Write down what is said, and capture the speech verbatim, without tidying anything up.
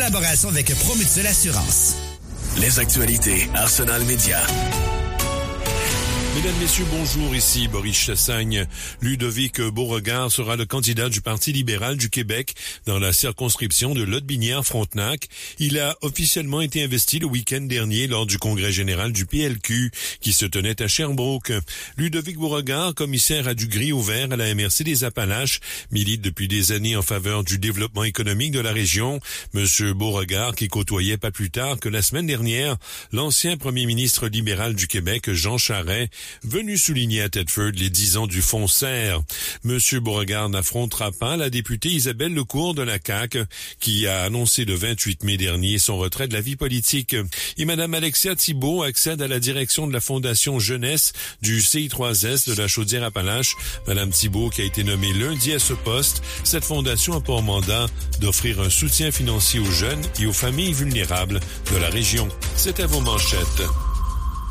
Collaboration avec Promutuelle Assurance. Les actualités Arsenal Média. Mesdames, Messieurs, bonjour, ici Boris Chassagne. Ludovic Beauregard sera le candidat du Parti libéral du Québec dans la circonscription de Lotbinière-Frontenac. Il a officiellement été investi le week-end dernier lors du congrès général du P L Q qui se tenait à Sherbrooke. Ludovic Beauregard, commissaire à du gris au vert à la M R C des Appalaches, milite depuis des années en faveur du développement économique de la région. Monsieur Beauregard qui côtoyait pas plus tard que la semaine dernière l'ancien premier ministre libéral du Québec, Jean Charest, venu souligner à Thetford les dix ans du Fonds serre. Monsieur Beauregard n'affrontera pas la députée Isabelle Lecourt de la C A Q, qui a annoncé le vingt-huit mai dernier son retrait de la vie politique. Et Madame Alexia Thibault accède à la direction de la Fondation Jeunesse du C I trois S de la Chaudière-Appalaches. Madame Thibault qui a été nommée lundi à ce poste, cette fondation a pour mandat d'offrir un soutien financier aux jeunes et aux familles vulnérables de la région. C'était vos manchettes.